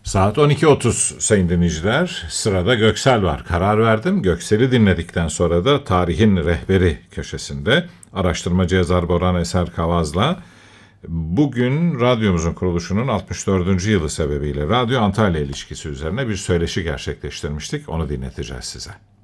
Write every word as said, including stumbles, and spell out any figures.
Saat on iki otuz sayın dinleyiciler. Sırada Göksel var. Karar verdim. Göksel'i dinledikten sonra da Tarihin Rehberi köşesinde araştırmacı yazar Boran Eser Kavaz'la bugün radyomuzun kuruluşunun altmış dördüncü yılı sebebiyle Radyo Antalya ilişkisi üzerine bir söyleşi gerçekleştirmiştik. Onu dinleteceğiz size.